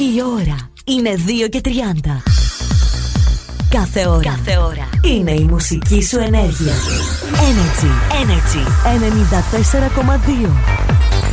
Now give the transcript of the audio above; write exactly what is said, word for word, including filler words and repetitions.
Η ώρα είναι δύο και τριάντα. Κάθε ώρα, Κάθε ώρα είναι η μουσική σου ενέργεια. Energy, Energy ενενήντα τέσσερα κόμμα δύο.